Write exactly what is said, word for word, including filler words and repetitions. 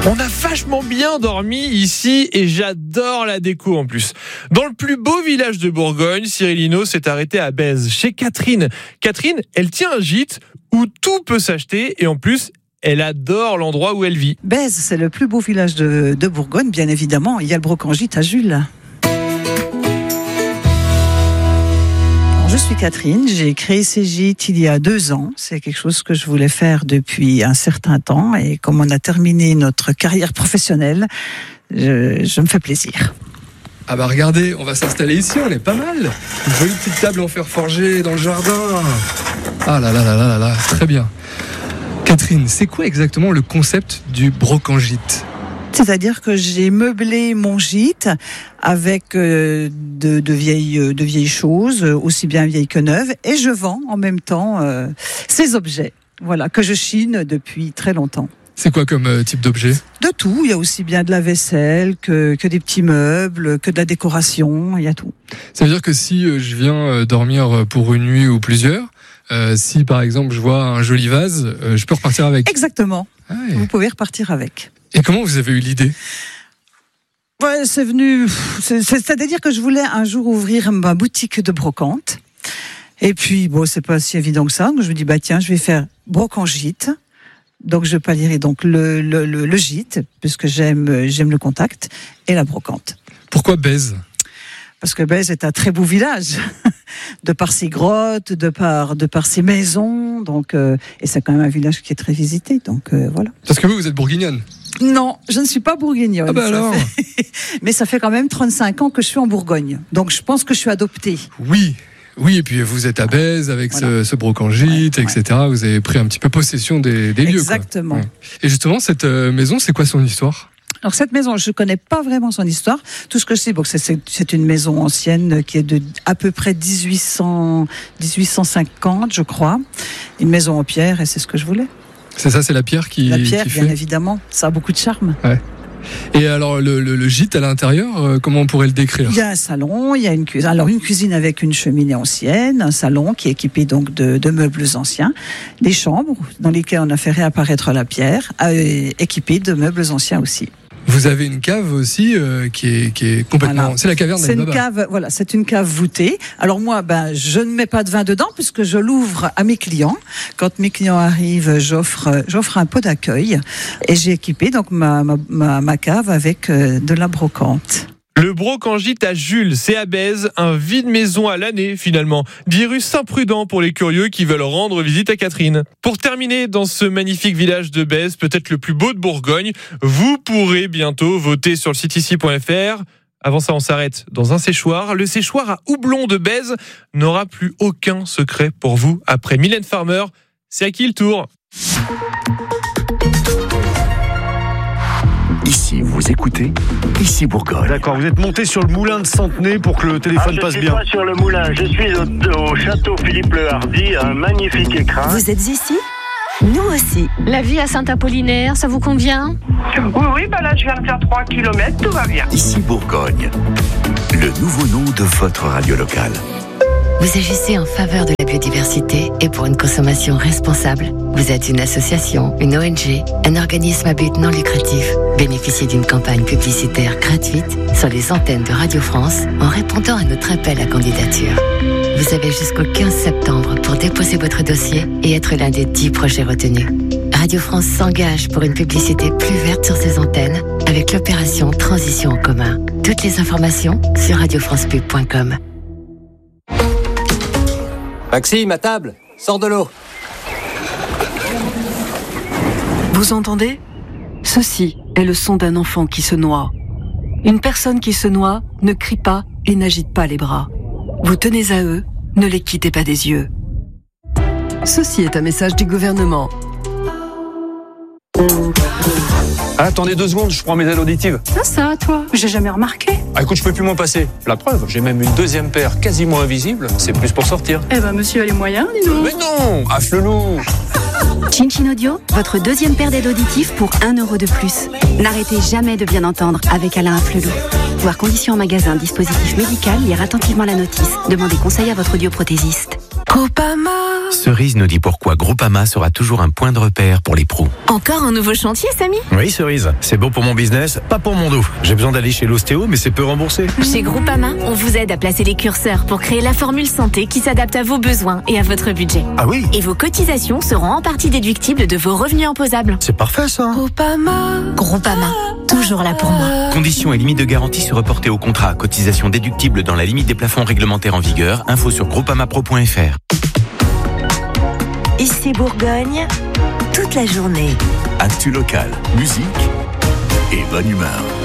On a vachement bien dormi ici et j'adore la déco en plus. Dans le plus beau village de Bourgogne, Cyril Hinault s'est arrêté à Bèze, chez Catherine. Catherine, elle tient un gîte où tout peut s'acheter et en plus, elle adore l'endroit où elle vit. Bèze, c'est le plus beau village de, de Bourgogne, bien évidemment. Il y a le Brocangite à Jules. Je suis Catherine, j'ai créé ces gîtes il y a deux ans. C'est quelque chose que je voulais faire depuis un certain temps. Et comme on a terminé notre carrière professionnelle, je, je me fais plaisir. Ah bah regardez, on va s'installer ici, on est pas mal. Une jolie petite table en fer forgé dans le jardin. Ah là là là là là là, très bien. Catherine, c'est quoi exactement le concept du Brocangite ? C'est-à-dire que j'ai meublé mon gîte avec euh, de, de, vieilles, de vieilles choses, aussi bien vieilles que neuves, et je vends en même temps euh, ces objets, voilà, que je chine depuis très longtemps. C'est quoi comme euh, type d'objet ? De tout, il y a aussi bien de la vaisselle que, que des petits meubles, que de la décoration, il y a tout. Ça veut dire que si euh, je viens euh, dormir pour une nuit ou plusieurs, euh, si par exemple je vois un joli vase, euh, je peux repartir avec ? Exactement, ah ouais. Vous pouvez repartir avec. Et comment vous avez eu l'idée ? Ouais, c'est venu. C'est, c'est-à-dire que je voulais un jour ouvrir ma boutique de brocante. Et puis, bon, c'est pas si évident que ça. Donc, je me dis, bah tiens, je vais faire brocangite. Donc, je palierai donc le, le, le, le gîte, puisque j'aime, j'aime le contact, et la brocante. Pourquoi Bèze ? Parce que Bèze est un très beau village, de par ses grottes, de par, de par ses maisons. Donc, euh, et c'est quand même un village qui est très visité. Donc, euh, voilà. Parce que vous, vous êtes bourguignonne ? Non, je ne suis pas bourguignonne. Ah bah alors. Fait... Mais ça fait quand même trente-cinq ans que je suis en Bourgogne. Donc je pense que je suis adoptée. Oui, oui, et puis vous êtes à Bèze avec voilà. ce, ce brocangite, ouais, et cetera. Ouais. Vous avez pris un petit peu possession des, des lieux. Exactement. Quoi. Ouais. Et justement, cette euh, maison, c'est quoi son histoire ? Alors cette maison, je ne connais pas vraiment son histoire. Tout ce que je sais, bon, c'est, c'est, c'est une maison ancienne qui est de à peu près dix-huit cents, dix-huit cent cinquante, je crois. Une maison en pierre, et c'est ce que je voulais. C'est ça, c'est la pierre qui La pierre, qui bien fait. évidemment. Ça a beaucoup de charme. Ouais. Et alors, le, le, le gîte à l'intérieur, euh, comment on pourrait le décrire ? Il y a un salon, il y a une cuisine. Alors, une cuisine avec une cheminée ancienne, un salon qui est équipé donc de, de meubles anciens, des chambres dans lesquelles on a fait réapparaître la pierre, euh, équipées de meubles anciens aussi. Vous avez une cave aussi euh, qui, est, qui est complètement... Voilà. C'est la caverne d'Ali Baba. C'est une cave, voilà, c'est une cave voûtée. Alors moi, ben, je ne mets pas de vin dedans puisque je l'ouvre à mes clients. Quand mes clients arrivent, j'offre, j'offre un pot d'accueil et j'ai équipé donc ma, ma, ma, ma cave avec euh, de la brocante. Le Brocangite à Jules, c'est à Bèze, un vide-maison à l'année finalement, dit rue Saint-Prudent pour les curieux qui veulent rendre visite à Catherine. Pour terminer dans ce magnifique village de Bèze, peut-être le plus beau de Bourgogne, vous pourrez bientôt voter sur le site ici point f r. Avant ça, on s'arrête dans un séchoir. Le séchoir à houblon de Bèze n'aura plus aucun secret pour vous. Après Mylène Farmer, c'est à qui le tour ? Ici, vous écoutez, ici Bourgogne. D'accord, vous êtes monté sur le moulin de Centenay pour que le téléphone ah, passe bien. Je suis pas sur le moulin, je suis au, au château Philippe le Hardy, un magnifique écrin. Vous êtes ici ? Nous aussi. La vie à Saint-Apollinaire, ça vous convient ? Oui, oui, bah là je viens de faire trois kilomètres, tout va bien. Ici Bourgogne, le nouveau nom de votre radio locale. Vous agissez en faveur de la biodiversité et pour une consommation responsable. Vous êtes une association, une O N G, un organisme à but non lucratif. Bénéficiez d'une campagne publicitaire gratuite sur les antennes de Radio France en répondant à notre appel à candidature. Vous avez jusqu'au quinze septembre pour déposer votre dossier et être l'un des dix projets retenus. Radio France s'engage pour une publicité plus verte sur ses antennes avec l'opération Transition en commun. Toutes les informations sur radio france pub point com. Maxime, à table, sors de l'eau. Vous entendez ? Ceci est le son d'un enfant qui se noie. Une personne qui se noie ne crie pas et n'agite pas les bras. Vous tenez à eux, ne les quittez pas des yeux. Ceci est un message du gouvernement. Ah, attendez deux secondes, je prends mes aides auditives. Ah ça, toi, j'ai jamais remarqué. Ah écoute, je peux plus m'en passer. La preuve, j'ai même une deuxième paire quasiment invisible. C'est plus pour sortir. Eh ben, monsieur a les moyens, dis donc. Mais non, affle-loup. Chin Chin Audio, votre deuxième paire d'aides auditives pour un euro de plus. N'arrêtez jamais de bien entendre avec Alain Afflelou. Voir conditions en magasin, dispositif médical, lire attentivement la notice. Demandez conseil à votre audioprothésiste. Groupama. Cerise nous dit pourquoi Groupama sera toujours un point de repère pour les pros. Encore un nouveau chantier, Samy? Oui, Cerise, c'est bon pour mon business, pas pour mon dos. J'ai besoin d'aller chez l'ostéo, mais c'est peu remboursé. Chez Groupama, on vous aide à placer les curseurs pour créer la formule santé qui s'adapte à vos besoins et à votre budget. Ah oui? Et vos cotisations seront en partie déductibles de vos revenus imposables. C'est parfait ça. Groupama. Groupama, toujours là pour moi. Conditions et limites de garantie se reporter au contrat. Cotisation déductible dans la limite des plafonds réglementaires en vigueur. Info sur groupamapro point f r. Ici Bourgogne, toute la journée. Actu local, musique et bonne humeur.